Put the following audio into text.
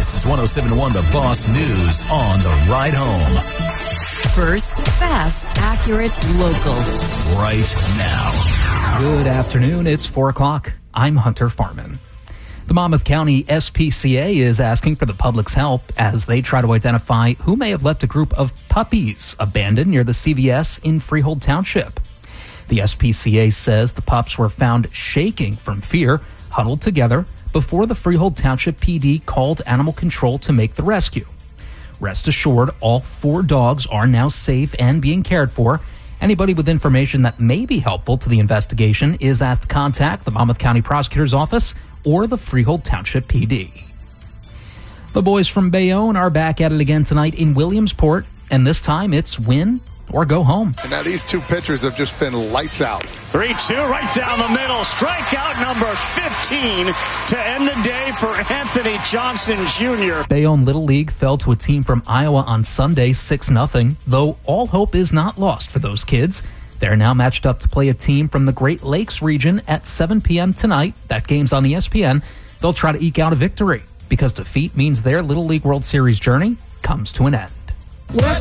This is 107.1 The Boss News on the ride home. First, fast, accurate, local. Right now. Good afternoon. It's 4 o'clock. I'm Hunter Farman. The Monmouth County SPCA is asking for the public's help as they try to identify who may have left a group of puppies abandoned near the CVS in Freehold Township. The SPCA says the pups were found shaking from fear, huddled together, before the Freehold Township PD called animal control to make the rescue. Rest assured, all 4 dogs are now safe and being cared for. Anybody with information that may be helpful to the investigation is asked to contact the Monmouth County Prosecutor's Office or the Freehold Township PD. The boys from Bayonne are back at it again tonight in Williamsport, and this time it's win or go home. And now these 2 pitchers have just been lights out. 3-2 right down the middle. Strikeout number 15 to end the day for Anthony Johnson Jr. Bayonne Little League fell to a team from Iowa on Sunday 6-0, though all hope is not lost for those kids. They're now matched up to play a team from the Great Lakes region at 7 p.m. tonight. That game's on ESPN. They'll try to eke out a victory because defeat means their Little League World Series journey comes to an end.